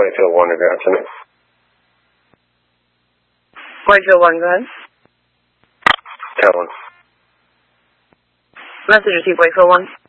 Whitefield 1 to Johnson. Whitefield 1, go ahead. Tell 1. Message received, Whitefield 1.